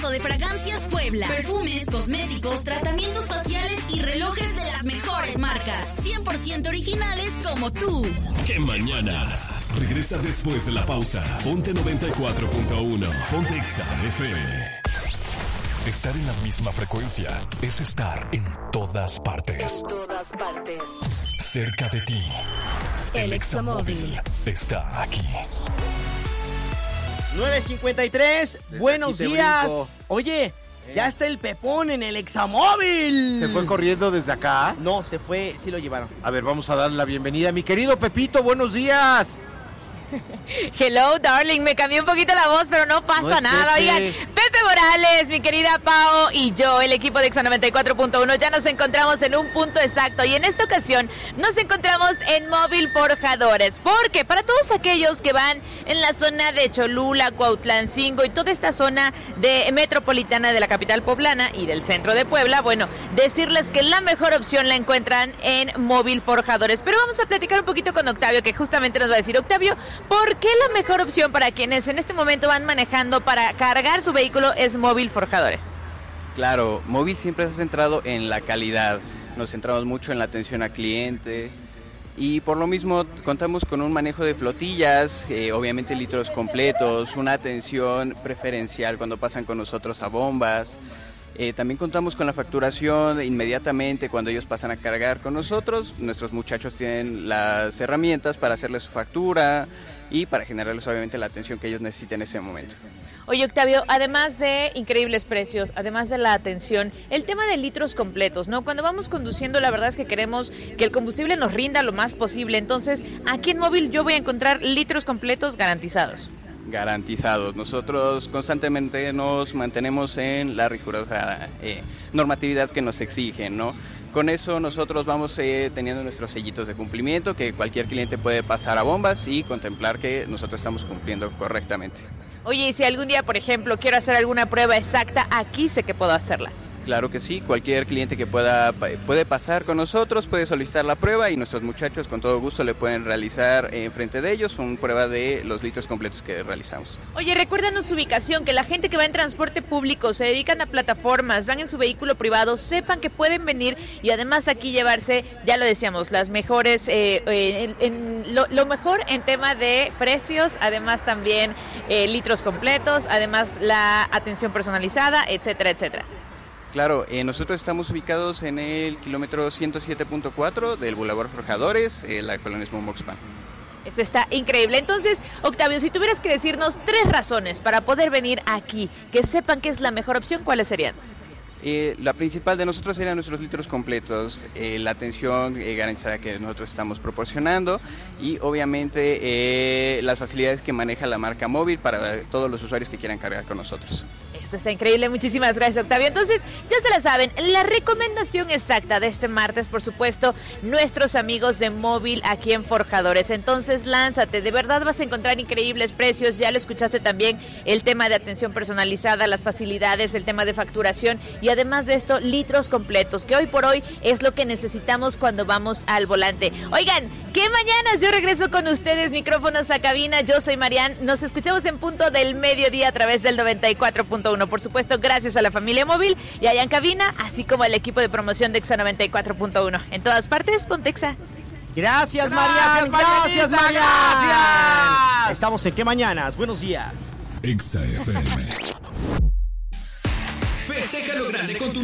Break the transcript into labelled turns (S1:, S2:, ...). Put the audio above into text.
S1: Uso de Fragancias Puebla. Perfumes, cosméticos, tratamientos faciales y relojes de las mejores marcas. 100% originales como tú.
S2: ¡Qué mañanas! Regresa después de la pausa. Ponte 94.1. Ponte Exa FM. Estar en la misma frecuencia es estar en todas partes.
S1: En todas partes.
S2: Cerca de ti. El Examóvil está aquí.
S3: 9:53, buenos días. Oye, ya está el Pepón en el Examóvil.
S4: ¿Se fue corriendo desde acá?
S3: No, se fue, sí lo llevaron.
S4: A ver, vamos a darle la bienvenida. Mi querido Pepito, buenos días.
S5: Hello, darling, me cambió un poquito la voz, pero no pasa nada.
S4: Pepe.
S5: Oigan, Pepe Morales, mi querida Pao y yo, el equipo de Exa 94.1, ya nos encontramos en un punto exacto y en esta ocasión nos encontramos en Móvil Forjadores, porque para todos aquellos que van en la zona de Cholula, Cuautlancingo y toda esta zona de metropolitana de la capital poblana y del centro de Puebla, bueno, decirles que la mejor opción la encuentran en Móvil Forjadores. Pero vamos a platicar un poquito con Octavio, que justamente nos va a decir, Octavio, ¿por qué la mejor opción para quienes en este momento van manejando para cargar su vehículo es Móvil Forjadores?
S6: Claro, Móvil siempre se ha centrado en la calidad, nos centramos mucho en la atención al cliente y por lo mismo contamos con un manejo de flotillas, obviamente litros completos, una atención preferencial cuando pasan con nosotros a bombas. También contamos con la facturación inmediatamente cuando ellos pasan a cargar con nosotros. Nuestros muchachos tienen las herramientas para hacerles su factura y para generarles obviamente la atención que ellos necesiten en ese momento.
S5: Oye, Octavio, además de increíbles precios, además de la atención, el tema de litros completos, ¿no? Cuando vamos conduciendo, la verdad es que queremos que el combustible nos rinda lo más posible. Entonces, aquí en Móvil yo voy a encontrar litros completos garantizados.
S6: Garantizados. Nosotros constantemente nos mantenemos en la rigurosa normatividad que nos exigen, ¿no? Con eso nosotros vamos teniendo nuestros sellitos de cumplimiento, que cualquier cliente puede pasar a bombas y contemplar que nosotros estamos cumpliendo correctamente.
S5: Oye, y si algún día, por ejemplo, quiero hacer alguna prueba exacta, aquí sé que puedo hacerla.
S6: Claro que sí, cualquier cliente que puede pasar con nosotros, puede solicitar la prueba y nuestros muchachos con todo gusto le pueden realizar enfrente de ellos una prueba de los litros completos que realizamos.
S5: Oye, recuérdanos su ubicación, que la gente que va en transporte público, se dedican a plataformas, van en su vehículo privado, sepan que pueden venir y además aquí llevarse, ya lo decíamos, las mejores, lo mejor en tema de precios, además también litros completos, además la atención personalizada, etcétera, etcétera.
S6: Claro, nosotros estamos ubicados en el kilómetro 107.4 del Boulevard Forjadores, la colonia Momoxpan.
S5: Eso está increíble. Entonces, Octavio, si tuvieras que decirnos 3 razones para poder venir aquí, que sepan que es la mejor opción, ¿cuáles serían?
S6: La principal de nosotros serían nuestros litros completos, la atención garantizada que nosotros estamos proporcionando y obviamente las facilidades que maneja la marca Móvil para todos los usuarios que quieran cargar con nosotros.
S5: Eso está increíble, muchísimas gracias, Octavio. Entonces, ya se la saben, la recomendación exacta de este martes, por supuesto, nuestros amigos de Móvil aquí en Forjadores. Entonces, lánzate, de verdad vas a encontrar increíbles precios, ya lo escuchaste también, el tema de atención personalizada, las facilidades, el tema de facturación y además de esto, litros completos, que hoy por hoy es lo que necesitamos cuando vamos al volante. Oigan, ¿qué mañanas? Yo regreso con ustedes, micrófonos a cabina, yo soy Marian, nos escuchamos en punto del mediodía a través del 94.1. Por supuesto, gracias a la familia Móvil y allá en cabina, así como al equipo de promoción de Exa 94.1. En todas partes, ponte Exa.
S3: Gracias, Marian. Gracias, Marian. Gracias. Estamos en ¿Qué mañanas? Buenos días.
S2: Exa FM.
S7: Festeja lo grande con tu